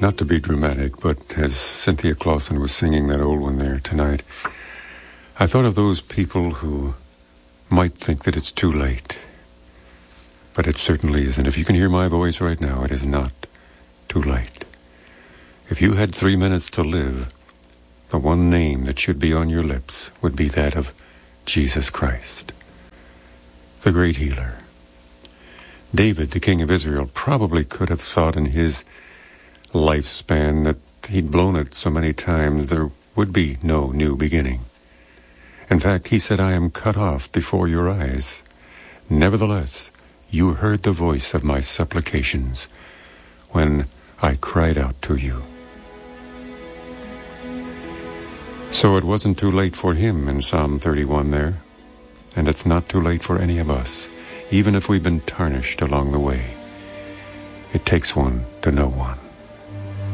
Not to be dramatic, but as Cynthia Clausen was singing that old one there tonight, I thought of those people who might think that it's too late. But it certainly isn't. If you can hear my voice right now, it is not too late. If you had 3 minutes to live, the one name that should be on your lips would be that of Jesus Christ, the great healer. David, the king of Israel, probably could have thought in his lifespan that he'd blown it so many times there would be no new beginning. In fact, he said, I am cut off before your eyes. Nevertheless, you heard the voice of my supplications when I cried out to you. So it wasn't too late for him in Psalm 31 there, and it's not too late for any of us, even if we've been tarnished along the way. It takes one to know one.